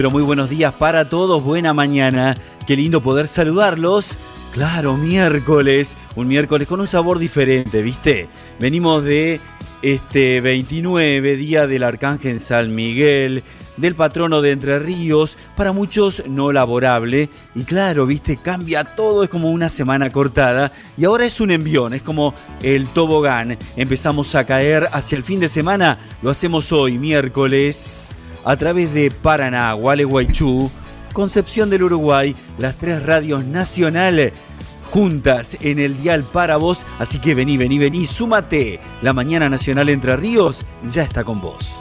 Pero muy buenos días para todos, buena mañana. Qué lindo poder saludarlos. Claro, miércoles, un miércoles con un sabor diferente, ¿viste? Venimos de este 29, día del Arcángel San Miguel, del patrono de Entre Ríos, para muchos no laborable. Y claro, ¿viste? Cambia todo, es como una semana cortada. Y ahora es un envión, es como el tobogán. Empezamos a caer hacia el fin de semana, lo hacemos hoy, miércoles, a través de Paraná, Gualeguaychú, Concepción del Uruguay, las 3 radios nacionales juntas en el dial para vos. Así que vení, súmate. La Mañana Nacional Entre Ríos ya está con vos.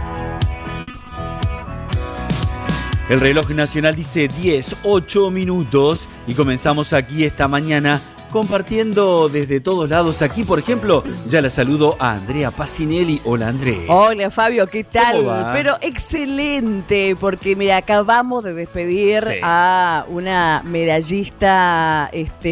El reloj nacional dice 10:08 minutos y comenzamos aquí esta mañana compartiendo desde todos lados. Aquí, por ejemplo, ya la saludo a Andrea Pacinelli. Hola, Andrea. Hola, Fabio, ¿qué tal? ¿Cómo va? Pero excelente, porque mira, acabamos de despedir a una medallista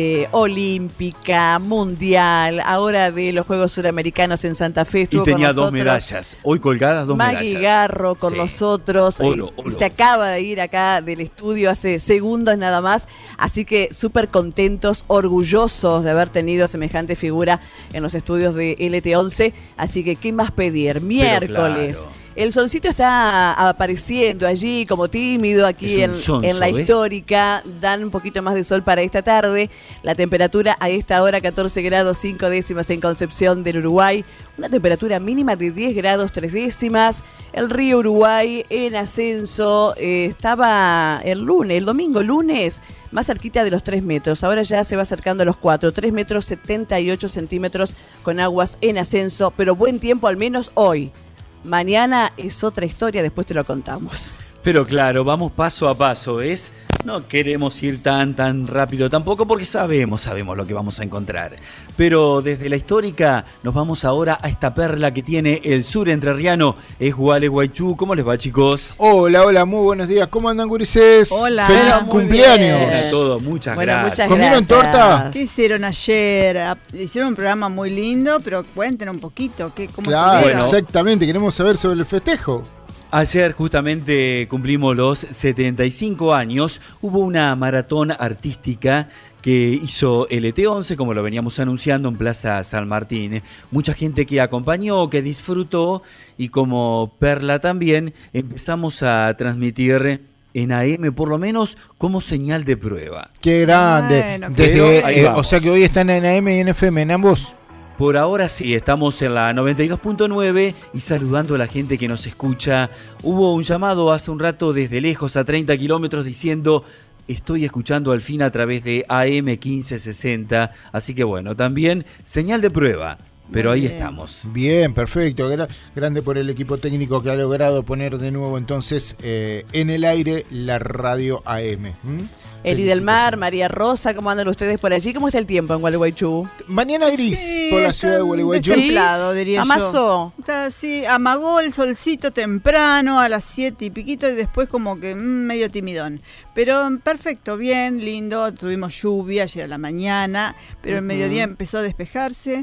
olímpica, mundial, ahora de los Juegos Suramericanos en Santa Fe. Y tenía 2 medallas. Hoy colgadas 2 medallas. Maggie Garro con nosotros. Oro. Se acaba de ir acá del estudio hace segundos nada más. Así que súper contentos, orgullosos de haber tenido semejante figura en los estudios de LT11, así que ¿qué más pedir? Miércoles. Claro. El solcito está apareciendo allí como tímido aquí sonso, en la histórica. Dan un poquito más de sol para esta tarde. La temperatura a esta hora 14 grados 5 décimas en Concepción del Uruguay. Una temperatura mínima de 10 grados 3 décimas. El río Uruguay en ascenso. Estaba el domingo lunes, más cerquita de los 3 metros. Ahora ya se va acercando a los 4. 3 metros 78 centímetros con aguas en ascenso. Pero buen tiempo al menos hoy. Mañana es otra historia, después te lo contamos. Pero claro, vamos paso a paso, ¿ves? No queremos ir tan rápido tampoco porque sabemos lo que vamos a encontrar. Pero desde la histórica nos vamos ahora a esta perla que tiene el sur entrerriano, es Gualeguaychú. ¿Cómo les va, chicos? Hola, muy buenos días. ¿Cómo andan, gurises? Hola. ¡Feliz cumpleaños! Hola a todos, muchas gracias. ¿Comieron torta? ¿Qué hicieron ayer? Hicieron un programa muy lindo, pero cuéntenos un poquito. Claro, exactamente. Queremos saber sobre el festejo. Ayer justamente cumplimos los 75 años, hubo una maratón artística que hizo LT11, como lo veníamos anunciando, en Plaza San Martín. Mucha gente que acompañó, que disfrutó, y como Perla también, empezamos a transmitir en AM, por lo menos como señal de prueba. ¡Qué grande! O sea que hoy están en AM y en FM, en ambos. Por ahora sí, estamos en la 92.9 y saludando a la gente que nos escucha. Hubo un llamado hace un rato desde lejos, a 30 kilómetros, diciendo: estoy escuchando al fin a través de AM 1560. Así que bueno, también señal de prueba. Pero ahí estamos. Bien, perfecto. Grande por el equipo técnico que ha logrado poner de nuevo entonces en el aire la radio AM. Eli del Mar, María Rosa, ¿cómo andan ustedes por allí? ¿Cómo está el tiempo en Gualeguaychú? Mañana gris por la ciudad de Gualeguaychú. Templado, diría ¿Amasó? yo. Sí, amagó el solcito temprano a las 7 y piquito y después como que medio timidón. Pero perfecto, bien, lindo. Tuvimos lluvia ayer a la mañana, pero el mediodía empezó a despejarse.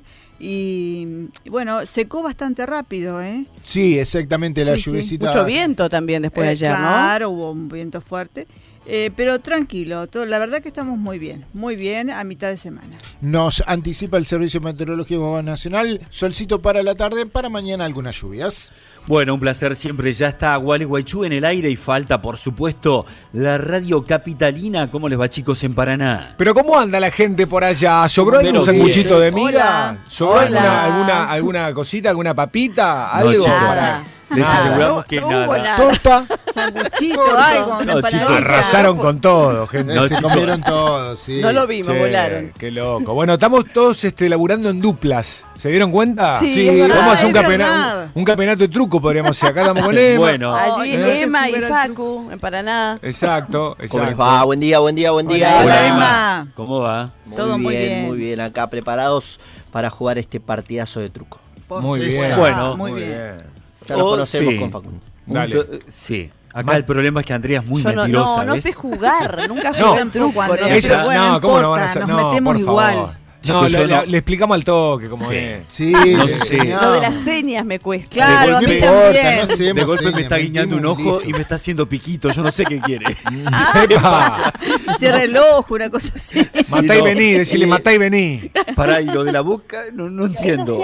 Y bueno, secó bastante rápido, ¿eh? Sí, exactamente, la lluviecita. Mucho viento también después de ayer, ¿no? Claro, hubo un viento fuerte. Pero tranquilo, la verdad que estamos muy bien a mitad de semana. Nos anticipa el Servicio Meteorológico Nacional, solcito para la tarde, para mañana algunas lluvias. Bueno, un placer siempre, ya está Gualeguaychú en el aire y falta, por supuesto, la radio capitalina. ¿Cómo les va, chicos, en Paraná? Pero ¿cómo anda la gente por allá? ¿Sobró algún sanguchito de miga? ¿Sobró alguna cosita, alguna papita? ¿Algo? Nada. Les aseguramos que nada. Torta, sanguchito, algo. No, chicos, arrasaron con todo, gente. se comieron todos, sí. No lo vimos, volaron. Qué loco. Bueno, estamos todos laburando en duplas. ¿Se dieron cuenta? Sí, Vamos a hacer verdad. un campeonato de truco, podríamos hacer. Acá estamos con Emma. Bueno. Allí Emma y Facu, en Paraná. Exacto. ¿Cómo les va? Buen día. Hola, Emma. ¿Cómo va? Todo muy bien. Muy bien. Acá preparados para jugar este partidazo de truco. Muy bien. Bueno, muy bien. Ya lo conocemos con Facundo. Dale. Sí. Acá el problema es que Andrea es muy mentirosa. No sé jugar, nunca No, jugué en truco, Andrea. Pero bueno, ¿cómo no importa, van a hacer? nos No, metemos por igual. favor. No, Chicos, yo le explicamos al toque cómo Sí. es. Sí, No le sé. enseñamos. Lo de las señas me cuesta. Claro, a De mí golpe- también. No hacemos De golpe me señas, está guiñando un mentimos, ojo listo. y me está haciendo piquito. Yo no sé qué quiere. ¡Epa! Cierra el ojo, una cosa así. Sí, Matá y no. vení, decirle matá y vení. Pará, y lo de la boca, no entiendo.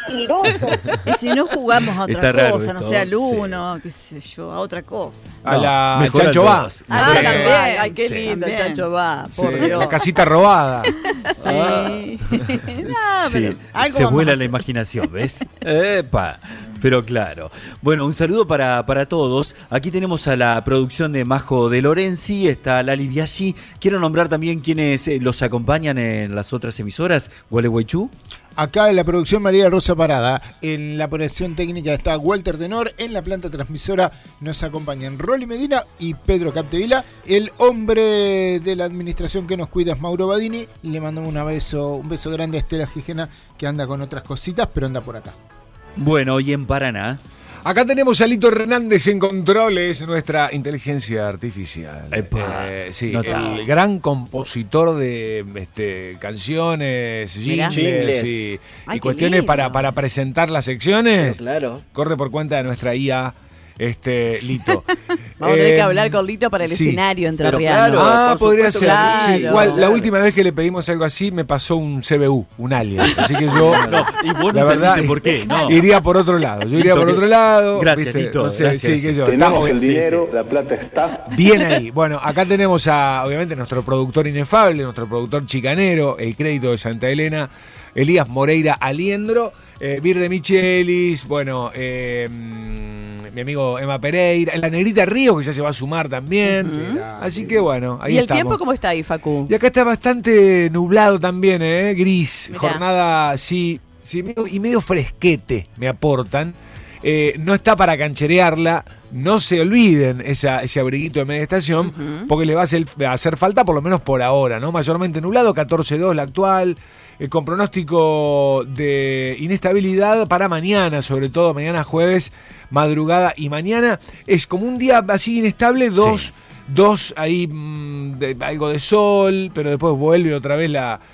Y si no jugamos a otra Está raro cosa, no esto, sé, al sí. uno, qué sé yo, a otra cosa. A No, la mejor Chancho al va. dos. Ah, Bien. también. Ay, qué Sí. lindo, el También. Chancho va, por Sí, Dios. la casita robada. Sí. No, Sí, pero algo se vamos vuela a la hacer. imaginación, ¿ves? Epa, pero claro. Bueno, un saludo para todos. Aquí tenemos a la producción de Majo de Lorenzi, está Lali Biaggi. Quiero nombrar también quienes los acompañan en las otras emisoras, Gualeguaychú. Acá en la producción María Rosa Parada, en la operación técnica está Walter Tenor, en la planta transmisora nos acompañan Rolly Medina y Pedro Capdevila. El hombre de la administración que nos cuida es Mauro Badini. Le mandamos un beso grande a Estela Gijena, que anda con otras cositas, pero anda por acá. Bueno, y en Paraná. Acá tenemos a Lito Hernández en controles, nuestra inteligencia artificial. Epa, Sí, notable. el gran compositor de canciones, Mirá. jingles Jingles. y Ay, qué cuestiones lindo. para presentar las secciones. Claro. Corre por cuenta de nuestra IA, Lito. Vamos a tener que hablar con Lito para el sí. escenario Pero entrerriano. claro, Ah, por podría supuesto ser. que Sí, sí. igual, la Claro. última vez que le pedimos algo así me pasó un CBU, un alien. Así que yo, No, y vos la no verdad, entendiste por qué, no. iría por otro lado. Yo iría Lito, por otro lado. gracias, Lito, No sé, gracias. sí, que yo. Tenemos Estamos el dinero, la plata está. bien ahí. Bueno, acá tenemos a, obviamente, nuestro productor inefable, nuestro productor chicanero, el crédito de Santa Elena, Elías Moreira Aliendro, Vir de Michelis, bueno, mi amigo Emma Pereira, la Negrita Río, que ya se va a sumar también. Así que bueno, ahí ¿Y el estamos. tiempo cómo está ahí, Facu? Y acá está bastante nublado también, gris. Mirá. Jornada, sí, medio fresquete me aportan. No está para cancherearla. No se olviden ese abriguito de media estación, porque le va a hacer falta por lo menos por ahora, ¿no? Mayormente nublado, 14.2 la actual. Con pronóstico de inestabilidad para mañana, sobre todo mañana jueves, madrugada y mañana. Es como un día así inestable, dos ahí, algo de sol, pero después vuelve otra vez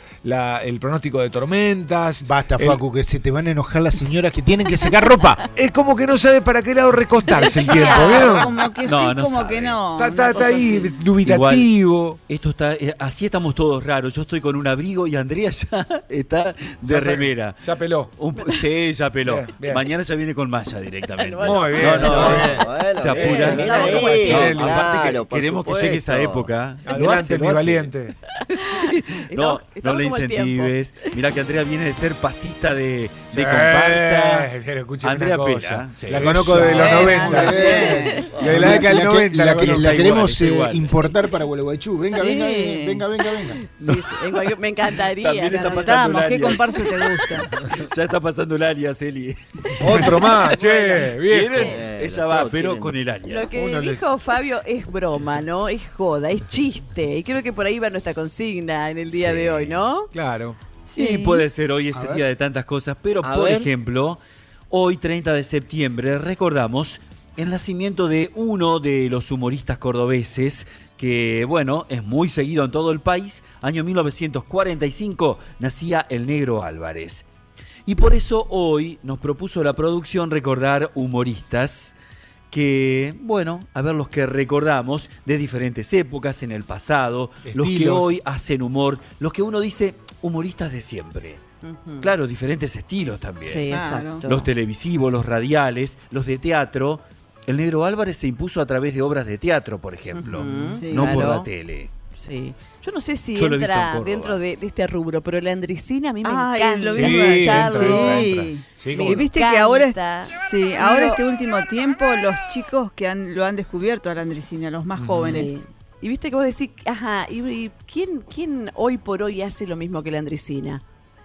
el pronóstico de tormentas. Basta, Facu, que se te van a enojar las señoras que tienen que secar ropa. Es como que no sabe para qué lado recostarse el tiempo, ¿vieron? Como que No, sí, no como sabe. que no. Está una cosa ahí así. dubitativo. Esto está, así estamos todos raros. Yo estoy con un abrigo y Andrea ya está de remera. Ya peló. Sí, ya peló. Bien, bien. Mañana ya viene con malla directamente. Muy bien. No, Bueno, se apura. bien, bien No, ahí, como así, claro, aparte que por queremos que llegue esa supuesto. época. Lo Adelante, hace, mi lo hace. valiente. No, Estamos no le como el tiempo. incentives. Mirá que Andrea viene de ser pasista de Sí, comparsa. pero escúcheme Andrea una cosa. Pela. Sí. La conozco de los Eso, 90. bien. Y de la década del 90 la conozco. la Está queremos igual, está igual. importar para Gualeguaychú. Venga, Sí. venga. Sí, sí, me encantaría. También está ¿no? pasando Vamos, ¿qué el alias. comparsa te gusta? Ya está pasando el alias, Eli. Otro más, che, bien. ¿Quieren? Esa va, todos pero quieren. con el alias. Lo que Uno les- dijo Fabio es broma, ¿no? Es joda, es chiste. Y creo que por ahí va nuestra consigna en el día Sí. de hoy, ¿no? Claro. Sí, puede ser hoy es A el ver. día de tantas cosas, pero A por ver. ejemplo, hoy 30 de septiembre recordamos el nacimiento de uno de los humoristas cordobeses que, bueno, es muy seguido en todo el país. Año 1945 nacía el Negro Álvarez. Y por eso hoy nos propuso la producción recordar humoristas que, bueno, a ver los que recordamos de diferentes épocas en el pasado, los que Estilos. hoy hacen humor, los que uno dice humoristas de siempre. Claro, diferentes estilos también. Sí, Claro. exacto. Los televisivos, los radiales, los de teatro. El Negro Álvarez se impuso a través de obras de teatro, por ejemplo, Ujú, Sí. no por claro. la tele. Sí. Yo no sé si Yo lo he visto en entra Córdoba. dentro de este rubro, pero la andricina a mí me Ay, encanta. lo Sí, vi escucharlo. Sí. Sí, Me cómo Y no. viste que ahora, encanta. sí, ahora Digo- este último tiempo los chicos que lo han descubierto a la andricina, los más jóvenes. Sí. Y viste que vos decís, ajá, ¿y quién hoy por hoy hace lo mismo que la andricina?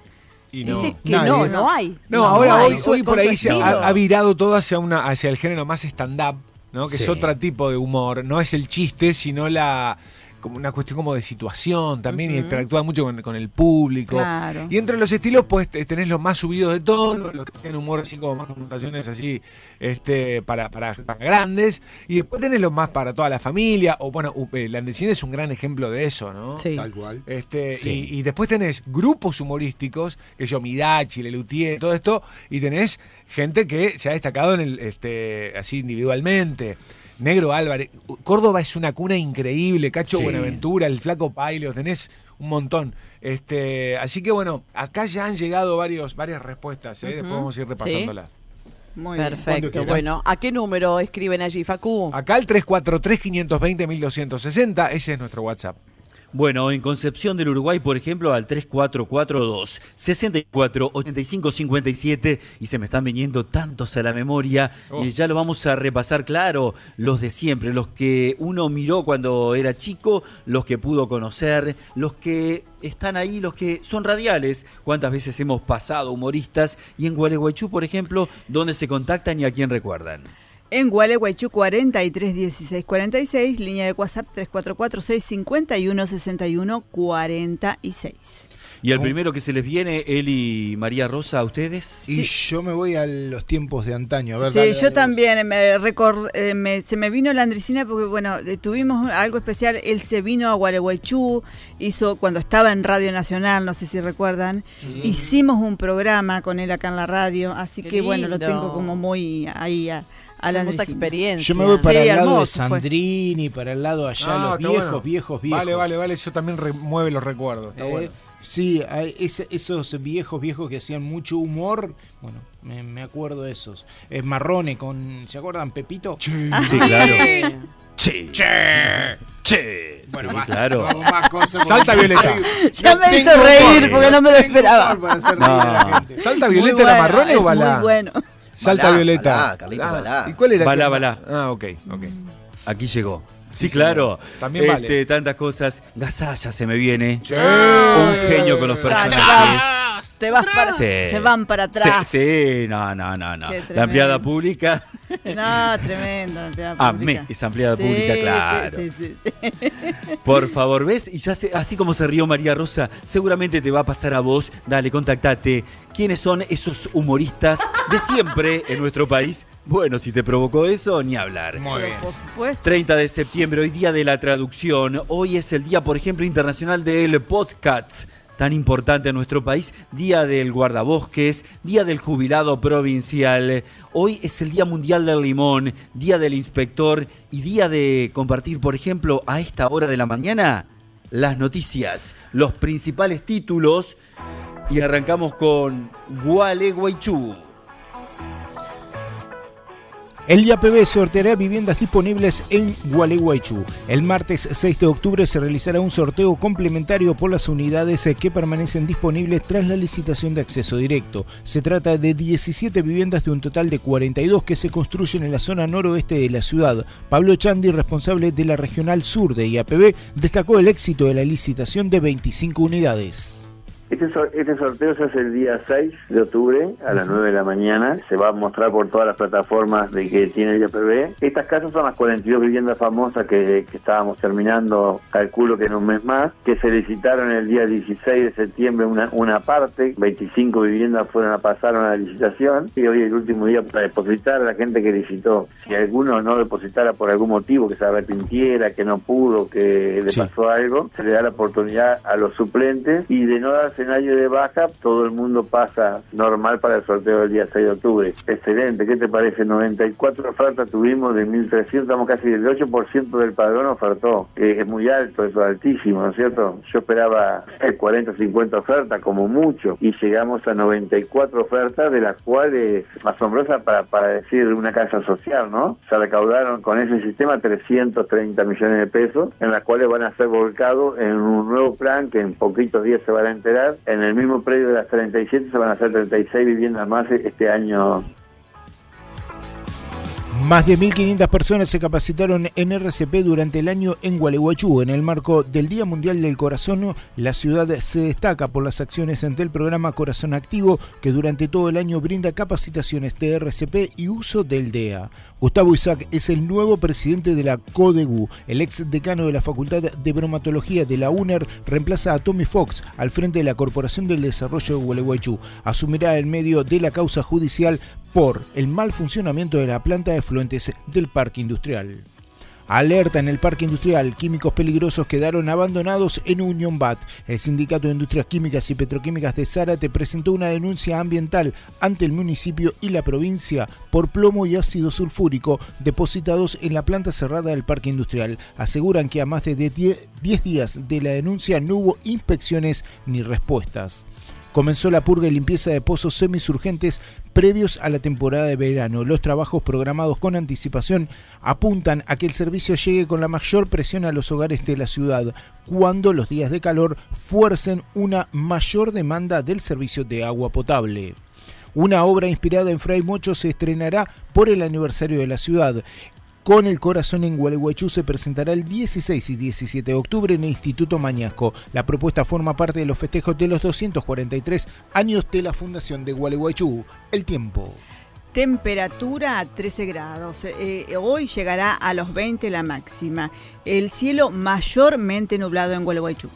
Y no. Viste que Nadie. no hay. No, ahora hay. hoy por Con ahí su se estilo. ha virado todo hacia el género más stand-up, ¿no? Que Sí. es otro tipo de humor. No es el chiste, sino como una cuestión como de situación también, y interactúan mucho con el público. Claro. Y entre los estilos, pues tenés los más subidos de tono, los que hacen humor así como más connotaciones así, para grandes, y después tenés los más para toda la familia, o bueno, Landesini es un gran ejemplo de eso, ¿no? Sí. Tal cual. Sí. Y después tenés grupos humorísticos, que yo, Midachi, Lelutier, todo esto, y tenés gente que se ha destacado en así individualmente. Negro Álvarez, Córdoba es una cuna increíble, Cacho Sí. Buenaventura, el Flaco Pailo, tenés un montón. Así que bueno, acá ya han llegado varias respuestas, después vamos a ir repasándolas. Muy bien. Cuando Perfecto. quieran. Bueno, ¿a qué número escriben allí, Facu? Acá el 343-520-1260, ese es nuestro WhatsApp. Bueno, en Concepción del Uruguay, por ejemplo, al 3442-648557, y se me están viniendo tantos a la memoria, y ya lo vamos a repasar, claro, los de siempre, los que uno miró cuando era chico, los que pudo conocer, los que están ahí, los que son radiales, cuántas veces hemos pasado humoristas, y en Gualeguaychú, por ejemplo, ¿dónde se contactan y a quién recuerdan? En Gualeguaychú 431646, línea de WhatsApp 344-651-6146. Y el primero que se les viene, él y María Rosa, ¿a ustedes? Y yo me voy a los tiempos de antaño. A ver, Sí, dale, yo dale, también se me vino la Landesini porque bueno, tuvimos algo especial. Él se vino a Gualeguaychú, hizo cuando estaba en Radio Nacional, no sé si recuerdan, hicimos un programa con él acá en la radio, así Qué que bueno, lo lindo. tengo como muy ahí a la Hermosa Landesini. experiencia. Yo me voy para Sí, el lado de hermoso fue. Sandrini, para el lado allá, Ah, los está viejos, bueno. viejos. Vale, eso también remueve los recuerdos, está bueno. Sí, esos viejos que hacían mucho humor, bueno, me acuerdo de esos. Marrone ¿se acuerdan? Pepito. Sí, claro. Che. Bueno, sí, va, claro. vamos más cosas. Salta Violeta. Ya me hizo tengo reír humor, porque no me lo tengo esperaba. humor para hacer reír a la No. gente. ¿Salta Muy Violeta bueno, la Marrone o es Balá? muy bueno. Salta Balá, Violeta. Balá, Carlito, Balá. ¿Y cuál era? Balá. Ah, ok. Aquí llegó. Sí, Sí, claro. señor. También vale. Tantas cosas. Gasalla se me viene. Sí. Un genio con los personajes. Te vas para, Sí. se van para atrás. Sí, no. Qué La tremendo. empleada pública. No, tremendo. empleada Amé pública. esa empleada Sí, pública, claro. sí. Por favor, ¿ves? Y ya así como se rió María Rosa, seguramente te va a pasar a vos. Dale, contactate. ¿Quiénes son esos humoristas de siempre en nuestro país? Bueno, si te provocó eso, ni hablar. Muy bien. Por supuesto. 30 de septiembre, hoy día de la traducción. Hoy es el día, por ejemplo, internacional del podcast, tan importante en nuestro país. Día del guardabosques, día del jubilado provincial. Hoy es el día mundial del limón, día del inspector y día de compartir, por ejemplo, a esta hora de la mañana, las noticias, los principales títulos. Y arrancamos con Gualeguaychú. El IAPB sorteará viviendas disponibles en Gualeguaychú. El martes 6 de octubre se realizará un sorteo complementario por las unidades que permanecen disponibles tras la licitación de acceso directo. Se trata de 17 viviendas de un total de 42 que se construyen en la zona noroeste de la ciudad. Pablo Chandi, responsable de la Regional Sur de IAPB, destacó el éxito de la licitación de 25 unidades. Este sorteo se hace el día 6 de octubre a las 9 de la mañana. Se va a mostrar por todas las plataformas de que tiene el IAPB. Estas casas son las 42 viviendas famosas que estábamos terminando, calculo que en un mes más, que se licitaron el día 16 de septiembre una parte. 25 viviendas pasaron a la licitación y hoy es el último día para depositar a la gente que licitó. Si alguno no depositara por algún motivo, que se arrepintiera, que no pudo, que le pasó algo, se le da la oportunidad a los suplentes y de no darse nadie de baja, todo el mundo pasa normal para el sorteo del día 6 de octubre. Excelente, ¿qué te parece? 94 ofertas tuvimos de 1.300, estamos casi del 8% del padrón ofertó. Es muy alto, eso es altísimo, ¿no es cierto? Yo esperaba 40, 50 ofertas como mucho y llegamos a 94 ofertas, de las cuales, asombrosa para decir una casa social, ¿no? Se recaudaron con ese sistema 330 millones de pesos, en las cuales van a ser volcados en un nuevo plan que en poquitos días se van a enterar. En el mismo predio de las 37 se van a hacer 36 viviendas más este año. Más de 1.500 personas se capacitaron en RCP durante el año en Gualeguaychú. En el marco del Día Mundial del Corazón, la ciudad se destaca por las acciones ante el programa Corazón Activo, que durante todo el año brinda capacitaciones de RCP y uso del DEA. Gustavo Isaac es el nuevo presidente de la CODEGU. El ex decano de la Facultad de Bromatología de la UNER reemplaza a Tommy Fox al frente de la Corporación del Desarrollo de Gualeguaychú. Asumirá el medio de la causa judicial por el mal funcionamiento de la planta de efluentes del parque industrial. Alerta en el parque industrial, químicos peligrosos quedaron abandonados en Unión BAT. El Sindicato de Industrias Químicas y Petroquímicas de Zárate presentó una denuncia ambiental ante el municipio y la provincia por plomo y ácido sulfúrico depositados en la planta cerrada del parque industrial. Aseguran que a más de 10 días de la denuncia no hubo inspecciones ni respuestas. Comenzó la purga y limpieza de pozos semisurgentes previos a la temporada de verano. Los trabajos programados con anticipación apuntan a que el servicio llegue con la mayor presión a los hogares de la ciudad, cuando los días de calor fuercen una mayor demanda del servicio de agua potable. Una obra inspirada en Fray Mocho se estrenará por el aniversario de la ciudad. Con el Corazón en Gualeguaychú se presentará el 16 y 17 de octubre en el Instituto Mañasco. La propuesta forma parte de los festejos de los 243 años de la Fundación de Gualeguaychú. El tiempo. Temperatura 13 grados. Hoy llegará a los 20 la máxima. El cielo mayormente nublado en Gualeguaychú.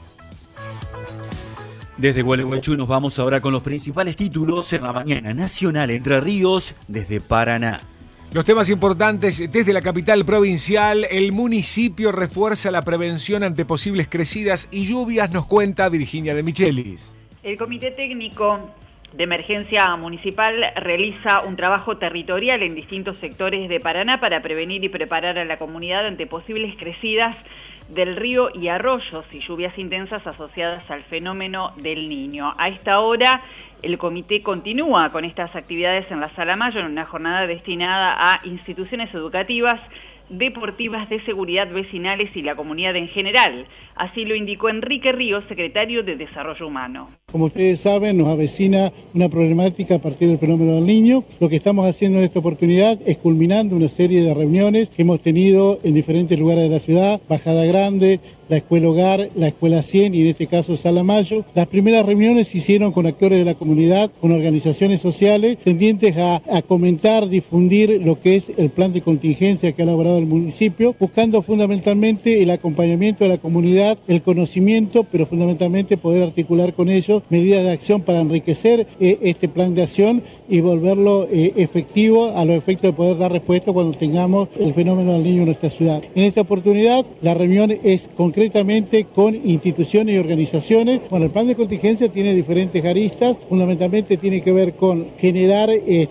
Desde Gualeguaychú nos vamos ahora con los principales títulos en la mañana nacional Entre Ríos desde Paraná. Los temas importantes desde la capital provincial. El municipio refuerza la prevención ante posibles crecidas y lluvias, nos cuenta Virginia de Michelis. El Comité Técnico de Emergencia Municipal realiza un trabajo territorial en distintos sectores de Paraná para prevenir y preparar a la comunidad ante posibles crecidas del río y arroyos y lluvias intensas asociadas al fenómeno del Niño. A esta hora, el comité continúa con estas actividades en la Sala Mayo en una jornada destinada a instituciones educativas, deportivas, de seguridad vecinales y la comunidad en general. Así lo indicó Enrique Ríos, secretario de Desarrollo Humano. Como ustedes saben, nos avecina una problemática a partir del fenómeno del Niño. Lo que estamos haciendo en esta oportunidad es culminando una serie de reuniones que hemos tenido en diferentes lugares de la ciudad, Bajada Grande, la Escuela Hogar, la Escuela 100 y en este caso Sala Mayo. Las primeras reuniones se hicieron con actores de la comunidad, con organizaciones sociales, tendientes a comentar, difundir lo que es el plan de contingencia que ha elaborado el municipio, buscando fundamentalmente el acompañamiento de la comunidad, el conocimiento, pero fundamentalmente poder articular con ellos medidas de acción para enriquecer este plan de acción y volverlo efectivo a los efectos de poder dar respuesta cuando tengamos el fenómeno del Niño en nuestra ciudad. En esta oportunidad, la reunión es concretamente con instituciones y organizaciones. Bueno, el plan de contingencia tiene diferentes aristas, fundamentalmente tiene que ver con generar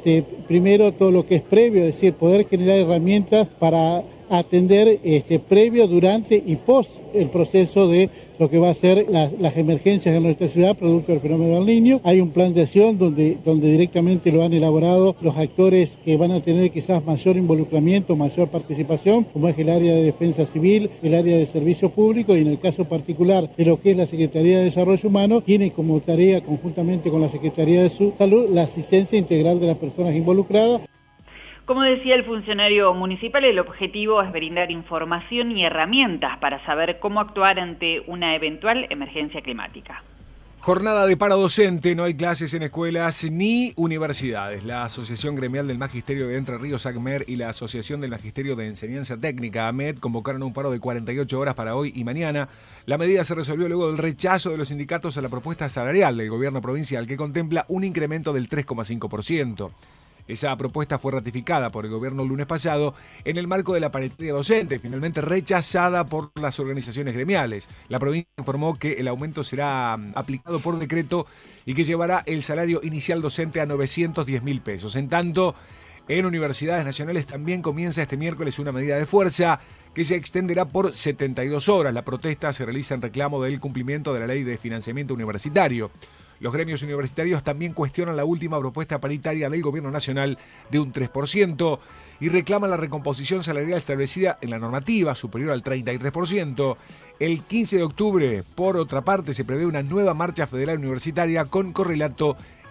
primero todo lo que es previo, es decir, poder generar herramientas para atender previo, durante y post el proceso de lo que va a ser las emergencias en nuestra ciudad producto del fenómeno del Niño. Hay un plan de acción donde directamente lo han elaborado los actores que van a tener quizás mayor involucramiento, mayor participación, como es el área de defensa civil, el área de servicio público y en el caso particular de lo que es la Secretaría de Desarrollo Humano, tiene como tarea conjuntamente con la Secretaría de Salud la asistencia integral de las personas involucradas. Como decía el funcionario municipal, el objetivo es brindar información y herramientas para saber cómo actuar ante una eventual emergencia climática. Jornada de paro docente, no hay clases en escuelas ni universidades. La Asociación Gremial del Magisterio de Entre Ríos, ACMER, y la Asociación del Magisterio de Enseñanza Técnica, AMET, convocaron un paro de 48 horas para hoy y mañana. La medida se resolvió luego del rechazo de los sindicatos a la propuesta salarial del gobierno provincial, que contempla un incremento del 3,5%. Esa propuesta fue ratificada por el gobierno el lunes pasado en el marco de la paritaria docente, finalmente rechazada por las organizaciones gremiales. La provincia informó que el aumento será aplicado por decreto y que llevará el salario inicial docente a 910.000 pesos. En tanto, en universidades nacionales también comienza este miércoles una medida de fuerza que se extenderá por 72 horas. La protesta se realiza en reclamo del cumplimiento de la ley de financiamiento universitario. Los gremios universitarios también cuestionan la última propuesta paritaria del gobierno nacional de un 3% y reclaman la recomposición salarial establecida en la normativa, superior al 33%. El 15 de octubre, por otra parte, se prevé una nueva marcha federal universitaria con correlato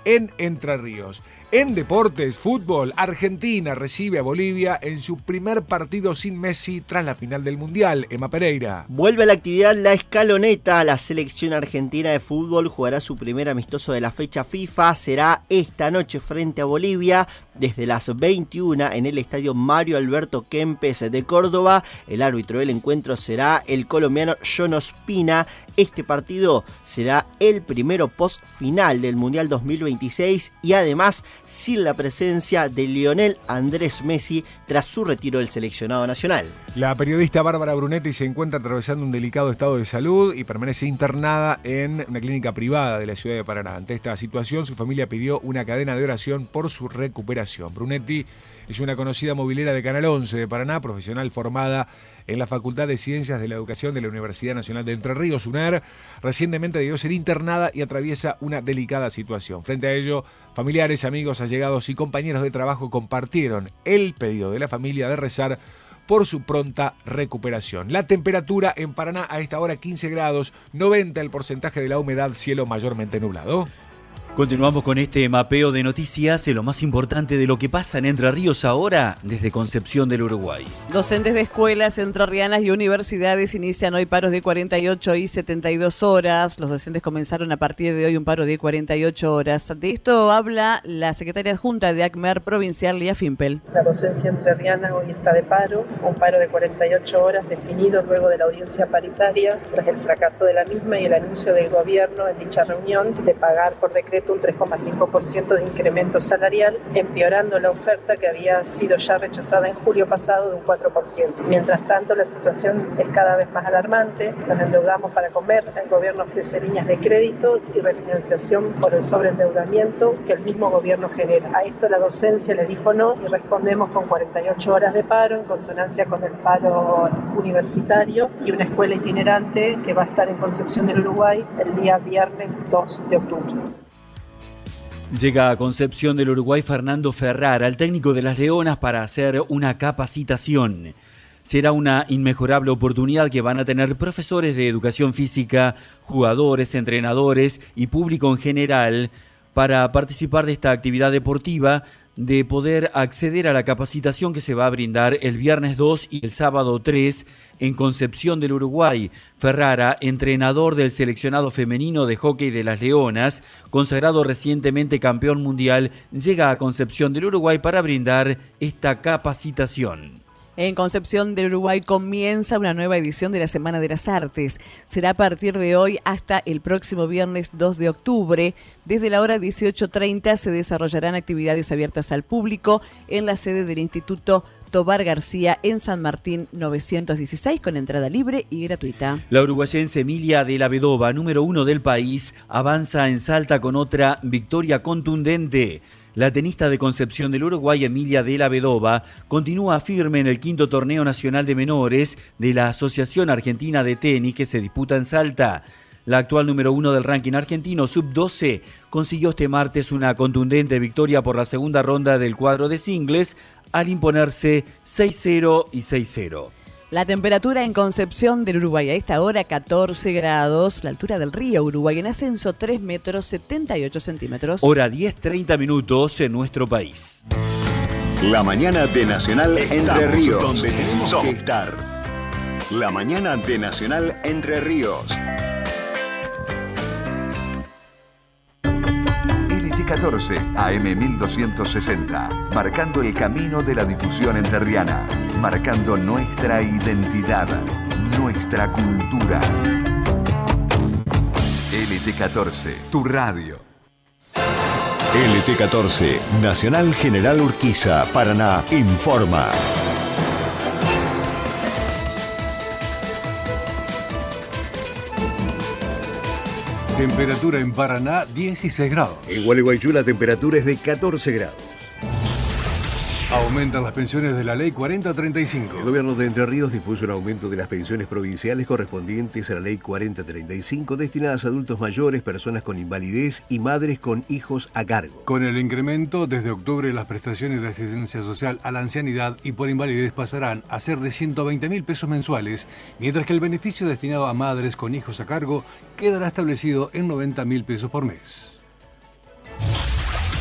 en Entre Ríos. En deportes, fútbol, Argentina recibe a Bolivia en su primer partido sin Messi tras la final del Mundial. Emma Pereira. Vuelve a la actividad la escaloneta. La selección argentina de fútbol jugará su primer amistoso de la fecha FIFA. Será esta noche frente a Bolivia desde las 21 en el estadio Mario Alberto Kempes de Córdoba. El árbitro del encuentro será el colombiano John Ospina. Este partido será el primero post final del Mundial 2026 y además sin la presencia de Lionel Andrés Messi tras su retiro del seleccionado nacional. La periodista Bárbara Brunetti se encuentra atravesando un delicado estado de salud y permanece internada en una clínica privada de la ciudad de Paraná. Ante esta situación, su familia pidió una cadena de oración por su recuperación. Brunetti es una conocida movilera de Canal 11 de Paraná, profesional formada en la Facultad de Ciencias de la Educación de la Universidad Nacional de Entre Ríos, UNER. Recientemente debió ser internada y atraviesa una delicada situación. Frente a ello, familiares, amigos, allegados y compañeros de trabajo compartieron el pedido de la familia de rezar por su pronta recuperación. La temperatura en Paraná a esta hora 15 grados, 90 el porcentaje de la humedad, cielo mayormente nublado. Continuamos con este mapeo de noticias, lo más importante de lo que pasa en Entre Ríos ahora, desde Concepción del Uruguay. Docentes de escuelas entrerrianas y universidades inician hoy paros de 48 y 72 horas. Los docentes comenzaron a partir de hoy un paro de 48 horas. De esto habla la secretaria adjunta de ACMER provincial, Lía Fimpel. La docencia entrerriana hoy está de paro, un paro de 48 horas definido luego de la audiencia paritaria, tras el fracaso de la misma y el anuncio del gobierno en dicha reunión de pagar por decreto un 3,5% de incremento salarial, empeorando la oferta que había sido ya rechazada en julio pasado de un 4%. Mientras tanto, la situación es cada vez más alarmante. Nos endeudamos para comer, el gobierno ofrece líneas de crédito y refinanciación por el sobreendeudamiento que el mismo gobierno genera. A esto la docencia le dijo no y respondemos con 48 horas de paro en consonancia con el paro universitario y una escuela itinerante que va a estar en Concepción del Uruguay el día viernes 2 de octubre. Llega a Concepción del Uruguay Fernando Ferrara, el técnico de las Leonas, para hacer una capacitación. Será una inmejorable oportunidad que van a tener profesores de educación física, jugadores, entrenadores y público en general para participar de esta actividad deportiva, de poder acceder a la capacitación que se va a brindar el viernes 2 y el sábado 3 en Concepción del Uruguay. Ferrara, entrenador del seleccionado femenino de hockey de las Leonas, consagrado recientemente campeón mundial, llega a Concepción del Uruguay para brindar esta capacitación. En Concepción del Uruguay comienza una nueva edición de la Semana de las Artes. Será a partir de hoy hasta el próximo viernes 2 de octubre. Desde la hora 18:30 se desarrollarán actividades abiertas al público en la sede del Instituto Tobar García en San Martín 916 con entrada libre y gratuita. La uruguayense Emilia de la Vedova, número 1 del país, avanza en Salta con otra victoria contundente. La tenista de Concepción del Uruguay, Emilia de la Vedova, continúa firme en el 5º torneo nacional de menores de la Asociación Argentina de Tenis que se disputa en Salta. La actual número 1 del ranking argentino, sub-12, consiguió este martes una contundente victoria por la segunda ronda del cuadro de singles al imponerse 6-0 y 6-0. La temperatura en Concepción del Uruguay a esta hora 14 grados, la altura del río Uruguay en ascenso 3 metros 78 centímetros. Hora 10:30 minutos en nuestro país. La mañana de Nacional Entre Ríos, donde tenemos que estar. La mañana de Nacional Entre Ríos. LT14 AM 1260, marcando el camino de la difusión entrerriana, marcando nuestra identidad, nuestra cultura. LT14, tu radio. LT14, Nacional General Urquiza, Paraná, informa. Temperatura en Paraná, 16 grados. En Gualeguaychú la temperatura es de 14 grados. Aumentan las pensiones de la Ley 4035. El gobierno de Entre Ríos dispuso un aumento de las pensiones provinciales correspondientes a la Ley 4035 destinadas a adultos mayores, personas con invalidez y madres con hijos a cargo. Con el incremento, desde octubre las prestaciones de asistencia social a la ancianidad y por invalidez pasarán a ser de 120.000 pesos mensuales, mientras que el beneficio destinado a madres con hijos a cargo quedará establecido en 90.000 pesos por mes.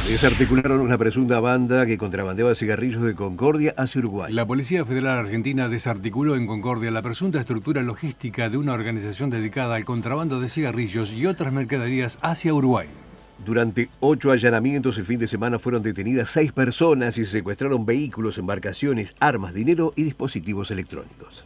Desarticularon una presunta banda que contrabandeaba cigarrillos de Concordia hacia Uruguay. La Policía Federal Argentina desarticuló en Concordia la presunta estructura logística de una organización dedicada al contrabando de cigarrillos y otras mercaderías hacia Uruguay. Durante 8 allanamientos el fin de semana fueron detenidas 6 personas y se secuestraron vehículos, embarcaciones, armas, dinero y dispositivos electrónicos.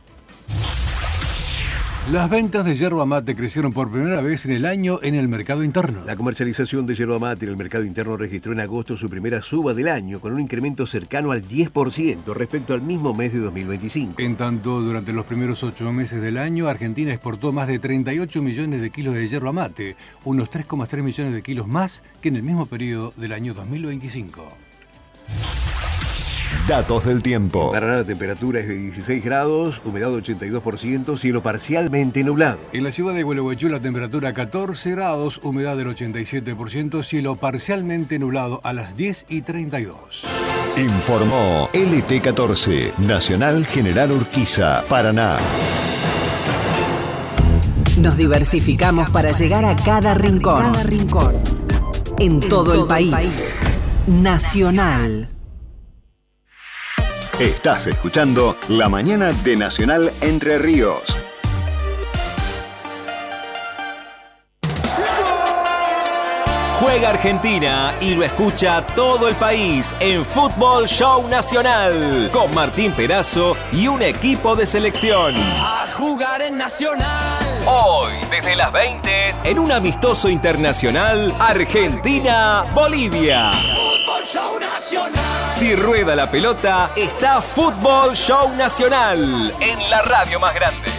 Las ventas de yerba mate crecieron por primera vez en el año en el mercado interno. La comercialización de yerba mate en el mercado interno registró en agosto su primera suba del año, con un incremento cercano al 10% respecto al mismo mes de 2025. En tanto, durante los primeros 8 meses del año, Argentina exportó más de 38 millones de kilos de yerba mate, unos 3,3 millones de kilos más que en el mismo periodo del año 2025. Datos del tiempo. En Paraná la temperatura es de 16 grados, humedad 82%, cielo parcialmente nublado. En la ciudad de Gualeguaychú la temperatura 14 grados, humedad del 87%, cielo parcialmente nublado a las 10:32. Informó LT14, Nacional General Urquiza, Paraná. Nos diversificamos para llegar a cada rincón. En todo el país. Nacional. Estás escuchando La Mañana de Nacional Entre Ríos. Juega Argentina y lo escucha todo el país en Fútbol Show Nacional con Martín Perazo y un equipo de selección. A jugar en Nacional. Hoy, desde las 20, en un amistoso internacional, Argentina-Bolivia. Fútbol Show Nacional. Si rueda la pelota, está Fútbol Show Nacional en la radio más grande.